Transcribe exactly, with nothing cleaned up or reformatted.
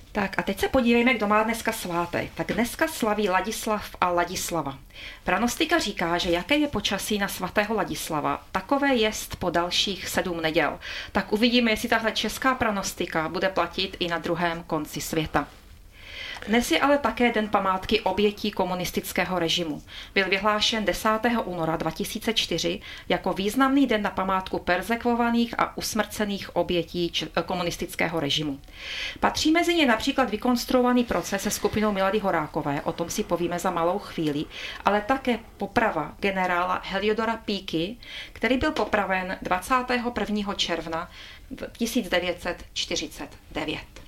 Tak a teď se podívejme, kdo má dneska svátek. Tak dneska slaví Ladislav a Ladislava. Pranostika říká, že jaké je počasí na svatého Ladislava, takové jest po dalších sedm neděl. Tak uvidíme, jestli tahle česká pranostika bude platit i na druhém konci světa. Dnes je ale také den památky obětí komunistického režimu. Byl vyhlášen desátého února dva tisíce čtyři jako významný den na památku perzekvovaných a usmrcených obětí komunistického režimu. Patří mezi ně například vykonstruovaný proces se skupinou Milady Horákové, o tom si povíme za malou chvíli, ale také poprava generála Heliodora Píky, který byl popraven dvacátého prvního června tisíc devět set čtyřicet devět.